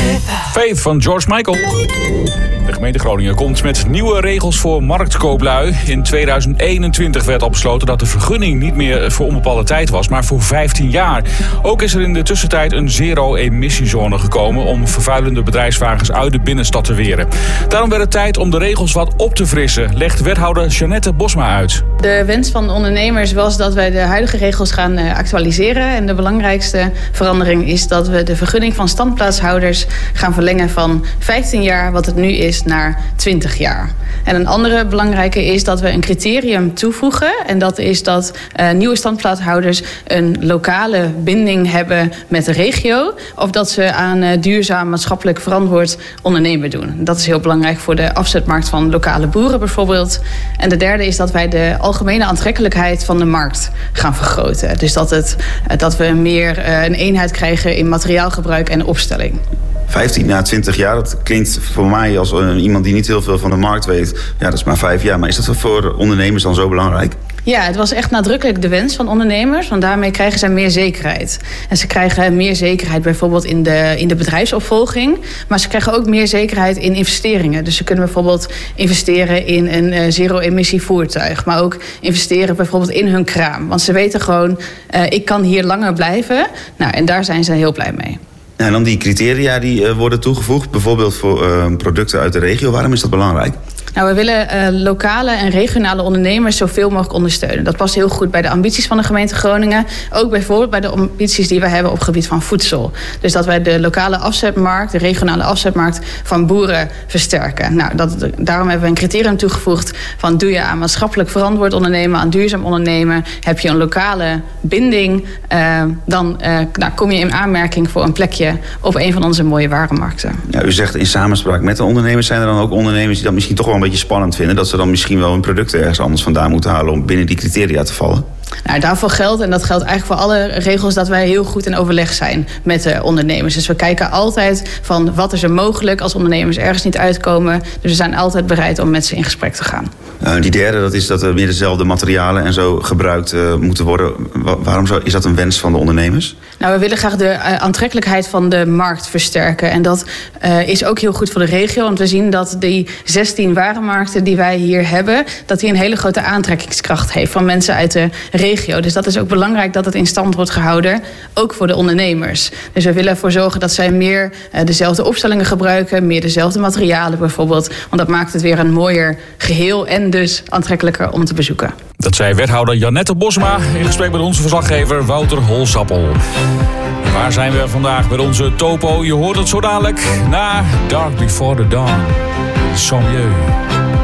Faith van George Michael. De gemeente Groningen komt met nieuwe regels voor marktkooplui. In 2021 werd al besloten dat de vergunning niet meer voor onbepaalde tijd was, maar voor 15 jaar. Ook is er in de tussentijd een zero-emissiezone gekomen om vervuilende bedrijfswagens uit de binnenstad te weren. Daarom werd het tijd om de regels wat op te frissen, legt wethouder Jeannette Bosma uit. De wens van de ondernemers was dat wij de huidige regels gaan actualiseren. En de belangrijkste verandering is dat we de vergunning van standplaatshouders gaan verlengen van 15 jaar, wat het nu is, naar 20 jaar. En een andere belangrijke is dat we een criterium toevoegen. En dat is dat nieuwe standplaatshouders een lokale binding hebben met de regio. Of dat ze aan duurzaam maatschappelijk verantwoord ondernemen doen. Dat is heel belangrijk voor de afzetmarkt van lokale boeren bijvoorbeeld. En de derde is dat wij de algemene aantrekkelijkheid van de markt gaan vergroten. Dus dat we meer een eenheid krijgen in materiaalgebruik en opstelling. 15 na 20 jaar, dat klinkt voor mij als iemand die niet heel veel van de markt weet. Ja, dat is maar 5 jaar. Maar is dat voor ondernemers dan zo belangrijk? Ja, het was echt nadrukkelijk de wens van ondernemers. Want daarmee krijgen zij meer zekerheid. En ze krijgen meer zekerheid bijvoorbeeld in de bedrijfsopvolging. Maar ze krijgen ook meer zekerheid in investeringen. Dus ze kunnen bijvoorbeeld investeren in een zero-emissie voertuig. Maar ook investeren bijvoorbeeld in hun kraam. Want ze weten gewoon, ik kan hier langer blijven. Nou, en daar zijn ze heel blij mee. En dan die criteria die worden toegevoegd, bijvoorbeeld voor producten uit de regio. Waarom is dat belangrijk? Nou, we willen lokale en regionale ondernemers zoveel mogelijk ondersteunen. Dat past heel goed bij de ambities van de gemeente Groningen. Ook bijvoorbeeld bij de ambities die we hebben op het gebied van voedsel. Dus dat wij de lokale afzetmarkt, de regionale afzetmarkt van boeren versterken. Nou, daarom hebben we een criterium toegevoegd van doe je aan maatschappelijk verantwoord ondernemen, aan duurzaam ondernemen. Heb je een lokale binding, dan kom je in aanmerking voor een plekje op een van onze mooie warenmarkten. Ja, u zegt in samenspraak met de ondernemers. Zijn er dan ook ondernemers die dat misschien toch wel een beetje spannend vinden, dat ze dan misschien wel hun producten ergens anders vandaan moeten halen om binnen die criteria te vallen? Nou, daarvoor geldt, en dat geldt eigenlijk voor alle regels, dat wij heel goed in overleg zijn met de ondernemers. Dus we kijken altijd van wat is er mogelijk als ondernemers ergens niet uitkomen. Dus we zijn altijd bereid om met ze in gesprek te gaan. Die derde, dat is dat er meer dezelfde materialen en zo gebruikt moeten worden. Waarom is dat een wens van de ondernemers? Nou, we willen graag de aantrekkelijkheid van de markt versterken. En dat is ook heel goed voor de regio. Want we zien dat die 16 warenmarkten die wij hier hebben, dat die een hele grote aantrekkingskracht heeft van mensen uit de regio. Dus dat is ook belangrijk dat het in stand wordt gehouden, ook voor de ondernemers. Dus we willen ervoor zorgen dat zij meer dezelfde opstellingen gebruiken, meer dezelfde materialen bijvoorbeeld. Want dat maakt het weer een mooier geheel en dus aantrekkelijker om te bezoeken. Dat zei wethouder Jeannette Bosma in gesprek met onze verslaggever Wouter Holsappel. Waar zijn we vandaag met onze topo? Je hoort het zo dadelijk na Dark Before the Dawn. Sans mieux.